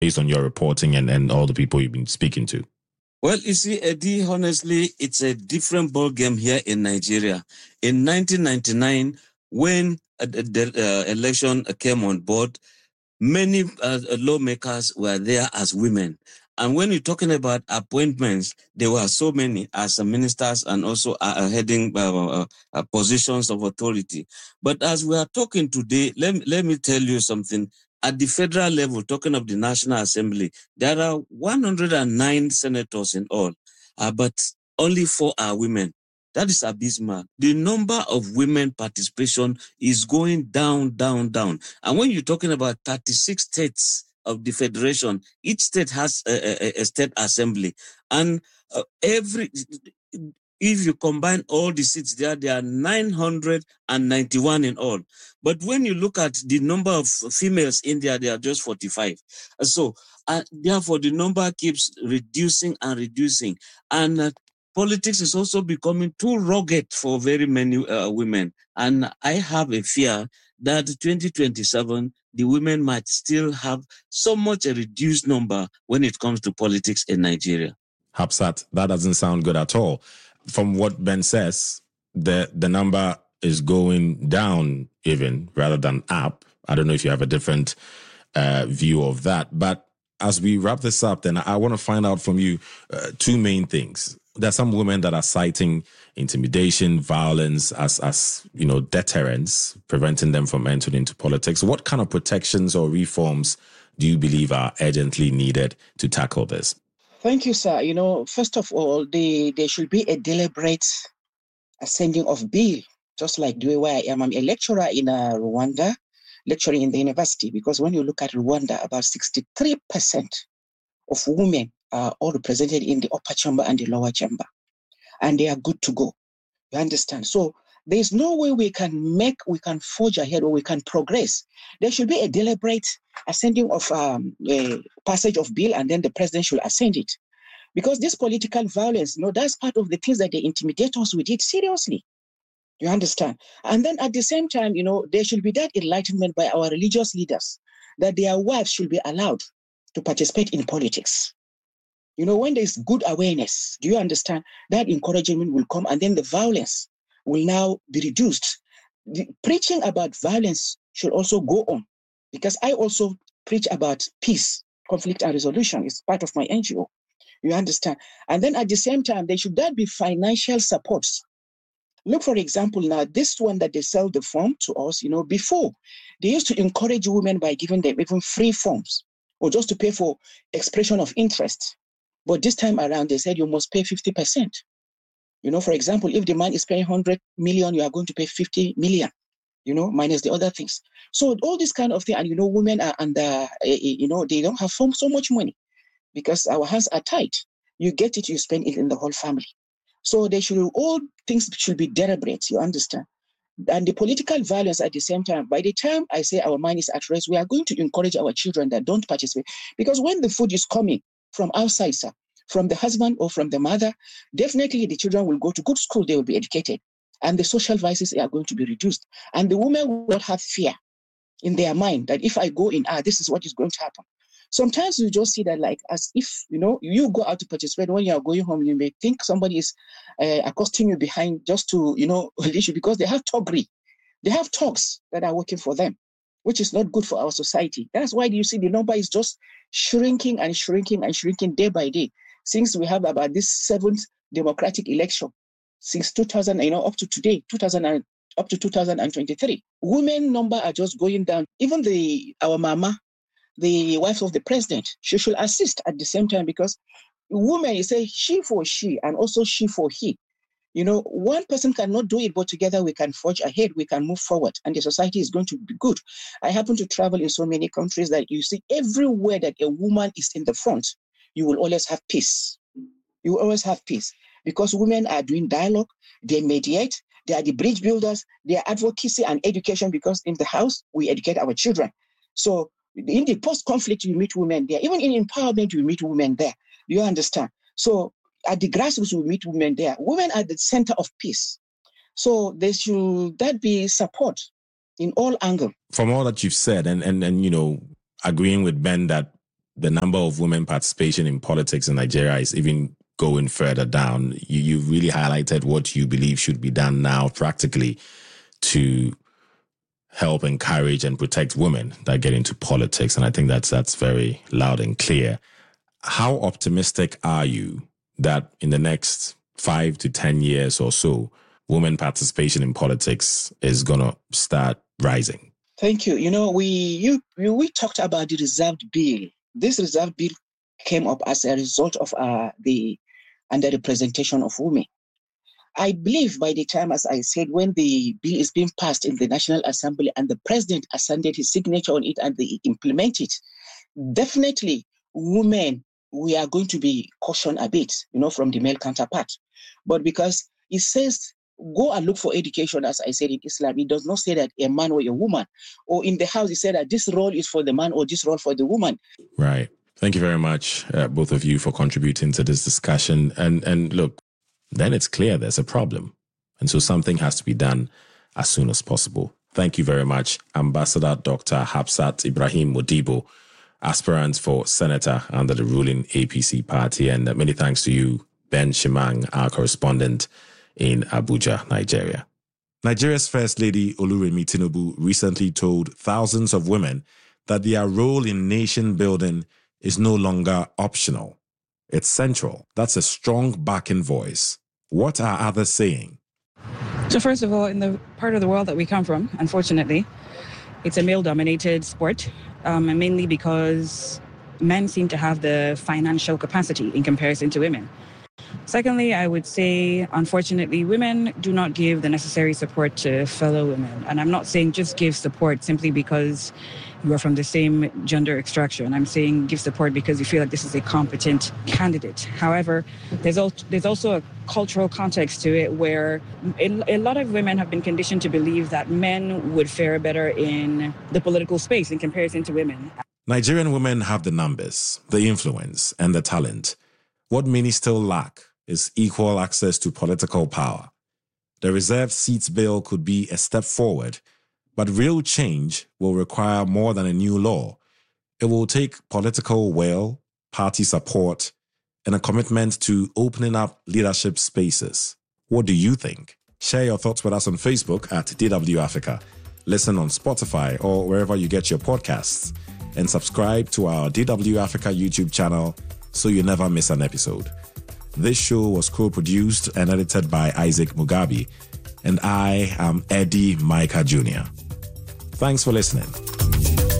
based on your reporting and all the people you've been speaking to? Well, you see, Eddie, honestly, it's a different ballgame here in Nigeria. In 1999, when the election came on board, many lawmakers were there as women. And when you're talking about appointments, there were so many as ministers and also heading positions of authority. But as we are talking today, let me tell you something. At the federal level, talking of the National Assembly, there are 109 senators in all, but only 4 are women. That is abysmal. The number of women participation is going down, down, down. And when you're talking about 36 states of the federation, each state has a state assembly. And if you combine all the seats there are 991 in all. But when you look at the number of females in there, they are just 45. So therefore, the number keeps reducing and reducing. And politics is also becoming too rugged for very many women. And I have a fear that 2027, the women might still have so much a reduced number when it comes to politics in Nigeria. Hapsat, that doesn't sound good at all. From what Ben says, the number is going down even rather than up. I don't know if you have a different view of that. But as we wrap this up, then I want to find out from you 2 main things. There are some women that are citing intimidation, violence as deterrents, preventing them from entering into politics. What kind of protections or reforms do you believe are urgently needed to tackle this? Thank you, sir. First of all, there should be a deliberate ascending of bill, just like the way I am. I'm a lecturer in Rwanda, lecturing in the university, because when you look at Rwanda, about 63% of women are all represented in the upper chamber and the lower chamber, and they are good to go. You understand? So there's no way we can forge ahead or we can progress. There should be a deliberate ascending of a passage of bill, and then the president should ascend it. Because this political violence, that's part of the things that they intimidate us with it seriously. You understand? And then at the same time, there should be that enlightenment by our religious leaders that their wives should be allowed to participate in politics. When there's good awareness, do you understand? That encouragement will come, and then the violence will now be reduced. The preaching about violence should also go on, because I also preach about peace, conflict and resolution. It's part of my NGO. You understand? And then at the same time, there should be financial supports. Look, for example, now this one that they sell the form to us, before they used to encourage women by giving them even free forms or just to pay for expression of interest. But this time around, they said you must pay 50%. For example, if the man is paying 100 million, you are going to pay 50 million, minus the other things. So all this kind of thing, and women are under, they don't have so much money because our hands are tight. You get it, you spend it in the whole family. So all things should be deliberate, you understand? And the political violence at the same time, by the time I say our mind is at rest, we are going to encourage our children that don't participate. Because when the food is coming from outside, sir, from the husband or from the mother, definitely the children will go to good school, they will be educated. And the social vices are going to be reduced. And the women will not have fear in their mind that if I go in, this is what is going to happen. Sometimes you just see that like as if, you go out to participate. When you are going home, you may think somebody is accosting you behind just to, leash you, because they have toggery. They have talks that are working for them, which is not good for our society. That's why you see the number is just shrinking and shrinking and shrinking day by day. Since we have about this 7th democratic election, since 2000, up to today, up to 2023, women number are just going down. Even our mama, the wife of the president, she should assist at the same time, because women, you say she for she and also she for he. One person cannot do it, but together we can forge ahead, we can move forward, and the society is going to be good. I happen to travel in so many countries that you see everywhere that a woman is in the front, you will always have peace. You will always have peace, because women are doing dialogue, they mediate, they are the bridge builders, they are advocacy and education, because in the house, we educate our children. So in the post-conflict, you meet women there. Even in empowerment, you meet women there. Do you understand? So at the grassroots, we meet women there. Women are the center of peace. So there should be support in all angles. From all that you've said and agreeing with Ben that the number of women participation in politics in Nigeria is even going further down. You really highlighted what you believe should be done now practically to help encourage and protect women that get into politics. And I think that's very loud and clear. How optimistic are you that in the next 5 to 10 years or so, women participation in politics is going to start rising? Thank you. We talked about the reserved bill. This reserved bill came up as a result of the underrepresentation of women. I believe by the time, as I said, when the bill is being passed in the National Assembly and the president ascended his signature on it and they implement it, definitely women, we are going to be cautioned a bit, from the male counterpart. But because it says, go and look for education, as I said in Islam, it does not say that a man or a woman, or in the house, it said that this role is for the man or this role for the woman. Right. Thank you very much, both of you, for contributing to this discussion. And look, then it's clear there's a problem. And so something has to be done as soon as possible. Thank you very much, Ambassador Dr. Hafsat Ibrahim Modibo, aspirant for senator under the ruling APC party. And many thanks to you, Ben Shimang, our correspondent in Abuja, Nigeria. Nigeria's First Lady Oluremi Tinubu recently told thousands of women that their role in nation building is no longer optional. It's central. That's a strong backing voice. What are others saying? So first of all, in the part of the world that we come from, unfortunately, it's a male-dominated sport, and mainly because men seem to have the financial capacity in comparison to women. Secondly, I would say, unfortunately, women do not give the necessary support to fellow women. And I'm not saying just give support simply because you are from the same gender extraction. I'm saying give support because you feel like this is a competent candidate. However, there's also a cultural context to it where a lot of women have been conditioned to believe that men would fare better in the political space in comparison to women. Nigerian women have the numbers, the influence, and the talent. What many still lack is equal access to political power. The reserved seats bill could be a step forward, but real change will require more than a new law. It will take political will, party support, and a commitment to opening up leadership spaces. What do you think? Share your thoughts with us on Facebook at DW Africa. Listen on Spotify or wherever you get your podcasts. And subscribe to our DW Africa YouTube channel so you never miss an episode. This show was co-produced and edited by Isaac Mugabe, and I am Eddie Micah Jr. Thanks for listening.